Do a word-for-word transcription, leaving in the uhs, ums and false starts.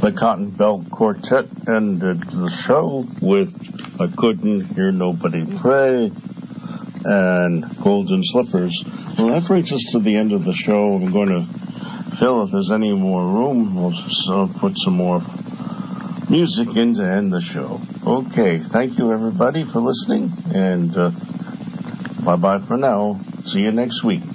The Cotton Belt Quartet ended the show with I Couldn't Hear Nobody Pray and Golden Slippers. Well, that brings us to the end of the show. I'm going to, Phil, if there's any more room, we'll just, uh, put some more music in to end the show. Okay, thank you everybody for listening, and uh, bye-bye for now. See you next week.